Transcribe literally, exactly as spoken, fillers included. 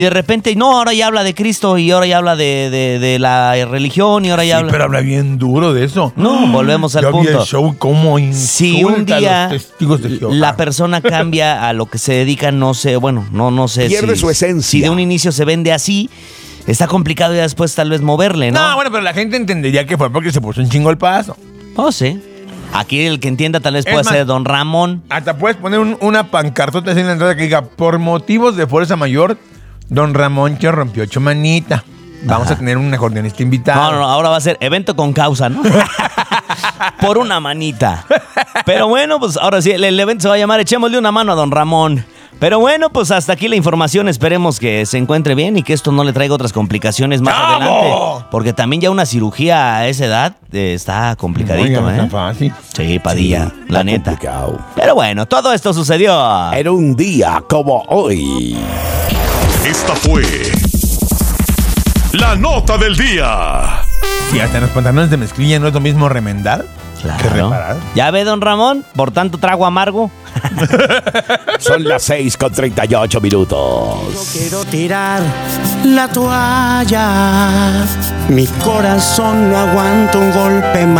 Y de repente, no, ahora ya habla de Cristo y ahora ya habla de, de, de la religión y ahora ya Sí, habla... pero habla bien duro de eso. No, volvemos al Yo vi punto. el show como insulta Si un día a los testigos de Jehová. la persona cambia a lo que se dedica, no sé, bueno, no, no sé Pierde si, su esencia. si de un inicio se vende así, está complicado ya después tal vez moverle, ¿no? No, bueno, pero la gente entendería que fue porque se puso un chingo el paso. No sé. Aquí el que entienda tal vez Es puede más, ser Don Ramón. Hasta puedes poner un- una pancartota así en la entrada que diga, por motivos de fuerza mayor, Don Ramón que rompió ocho manita. Vamos Ajá. a tener un acordeonista invitado. No, no, no, ahora va a ser evento con causa, ¿no? Por una manita. Pero bueno, pues ahora sí, el, el evento se va a llamar Echémosle una mano a Don Ramón. Pero bueno, pues hasta aquí la información. Esperemos que se encuentre bien y que esto no le traiga otras complicaciones más ¡Chavo! adelante. Porque también ya una cirugía a esa edad eh, está complicadito, Oiga, no ¿eh? está fácil. Sí, Padilla, Sí, la está neta. complicado. Pero bueno, todo esto sucedió. Era un día como hoy. Esta fue la nota del día. Y hasta en los pantalones de mezclilla no es lo mismo remendar que Claro. reparar. Ya ve, Don Ramón, por tanto trago amargo. Son las seis con treinta y ocho minutos. Quiero tirar la toalla. Mi corazón no aguanta un golpe más.